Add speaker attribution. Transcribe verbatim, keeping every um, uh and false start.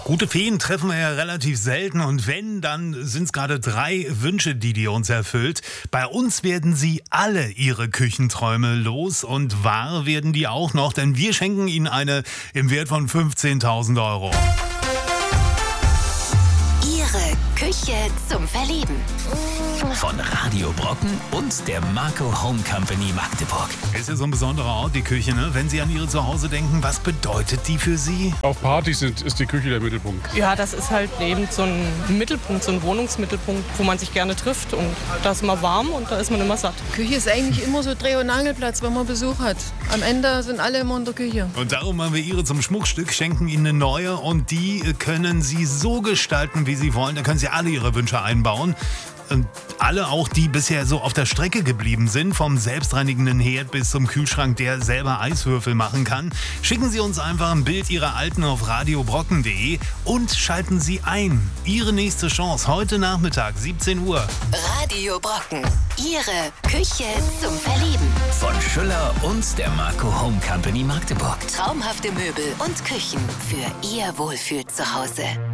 Speaker 1: Gute Feen treffen wir ja relativ selten und wenn, dann sind es gerade drei Wünsche, die die uns erfüllt. Bei uns werden sie alle ihre Küchenträume los und wahr werden die auch noch, denn wir schenken ihnen eine im Wert von fünfzehntausend Euro.
Speaker 2: Ihre Küche zum Verlieben.
Speaker 3: Von Radio Brocken und der Marco Home Company Magdeburg.
Speaker 1: Ist ja so ein besonderer Ort, die Küche, ne? Wenn Sie an Ihre Zuhause denken, was bedeutet die für Sie?
Speaker 4: Auf Partys sind, ist die Küche der Mittelpunkt.
Speaker 5: Ja, das ist halt eben so ein Mittelpunkt, so ein Wohnungsmittelpunkt, wo man sich gerne trifft. Und da ist immer warm und da ist man immer satt.
Speaker 6: Küche ist eigentlich immer so Dreh- und Angelplatz, wenn man Besuch hat. Am Ende sind alle immer in der Küche.
Speaker 1: Und darum haben wir Ihre zum Schmuckstück, schenken Ihnen eine neue und die können Sie so gestalten, wie Sie wollen. Da können Sie alle Ihre Wünsche einbauen. Und alle auch, die bisher so auf der Strecke geblieben sind, vom selbstreinigenden Herd bis zum Kühlschrank, der selber Eiswürfel machen kann. Schicken Sie uns einfach ein Bild Ihrer alten auf radiobrocken punkt de und schalten Sie ein. Ihre nächste Chance heute Nachmittag, siebzehn Uhr.
Speaker 2: Radio Brocken. Ihre Küche zum Verlieben.
Speaker 3: Von Schüller und der Marco Home Company Magdeburg.
Speaker 2: Traumhafte Möbel und Küchen für Ihr Wohlfühl zu Hause.